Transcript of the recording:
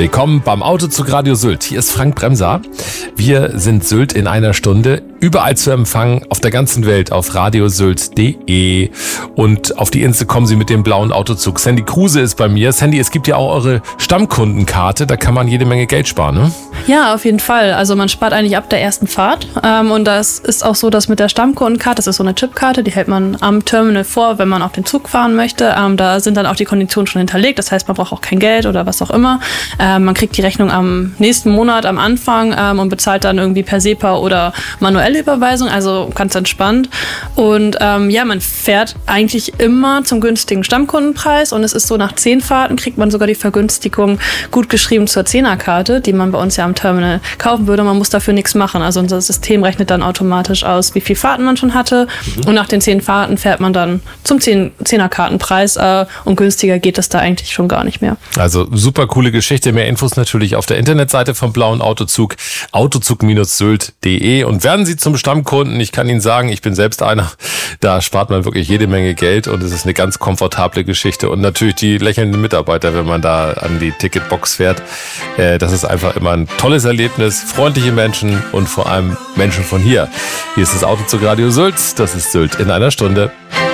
Willkommen beim Autozug Radio Sylt. Hier ist Frank Bremser. Wir sind Sylt in einer Stunde. Überall zu empfangen, auf der ganzen Welt, auf radiosylt.de. Und auf die Insel kommen Sie mit dem blauen Autozug. Sandy Kruse ist bei mir. Sandy, es gibt ja auch eure Stammkundenkarte. Da kann man jede Menge Geld sparen, ne? Ja, auf jeden Fall. Also man spart eigentlich ab der ersten Fahrt. Und das ist auch so, dass mit der Stammkundenkarte, das ist so eine Chipkarte, die hält man am Terminal vor, wenn man auf den Zug fahren möchte. Da sind dann auch die Konditionen schon hinterlegt. Das heißt, man braucht auch kein Geld oder was auch immer. Man kriegt die Rechnung am nächsten Monat am Anfang und bezahlt dann irgendwie per SEPA oder manuelle Überweisung, also ganz entspannt. Und man fährt eigentlich immer zum günstigen Stammkundenpreis und es ist so, nach 10 Fahrten kriegt man sogar die Vergünstigung gut geschrieben zur 10er-Karte, die man bei uns ja am Terminal kaufen würde. Man muss dafür nichts machen. Also unser System rechnet dann automatisch aus, wie viele Fahrten man schon hatte. Und nach den 10 Fahrten fährt man dann zum 10er-Kartenpreis und günstiger geht es da eigentlich schon gar nicht mehr. Also super coole Geschichte. Mehr Infos natürlich auf der Internetseite vom blauen Autozug, autozug-sylt.de. Und werden Sie zum Stammkunden, ich kann Ihnen sagen, ich bin selbst einer, da spart man wirklich jede Menge Geld und es ist eine ganz komfortable Geschichte. Und natürlich die lächelnden Mitarbeiter, wenn man da an die Ticketbox fährt. Das ist einfach immer ein tolles Erlebnis, freundliche Menschen und vor allem Menschen von hier. Hier ist das Autozug Radio Sylt, das ist Sylt in einer Stunde.